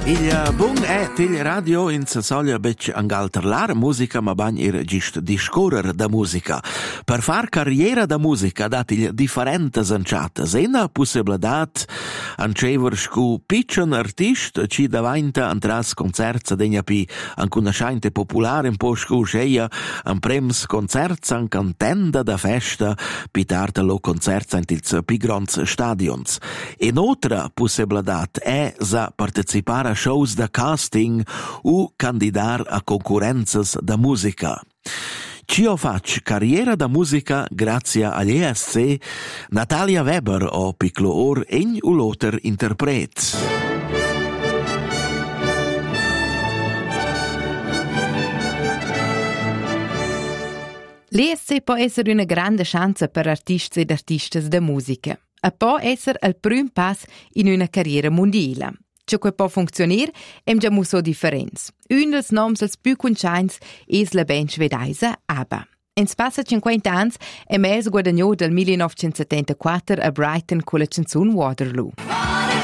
Il bun è til radio in sa soglia bec angalterlar musica ma bagn ir gist discorrer da musica. Per far carriera da musica dat il differentes enciatas. Ena possibilitat ancever scu pitchen artist ci davanti antras concerts degna pi an conoscente popolare in po scu scheia an prems concerts an cantenda da festa pi tarta lo concerts ant ils pi grands stadions. Enotra possibilitat è sa partecipare a shows da casting o candidar a concorrenzas da musica. Cio fac carriera da musica grazie all'ESC Natalia Weber o piccolo or egn u loter interpret. L'ESC può essere una grande chance per artisti ed artistas da musica. E può essere il primo passo in una carriera mondiale. Ciò che può funzionare è già molto differente. Un dels noms als più conosciuti è la band svedesa ABBA. In spassa 50 anni è mezzo guadagnato dal 1974 a Brighton con la canzone Waterloo.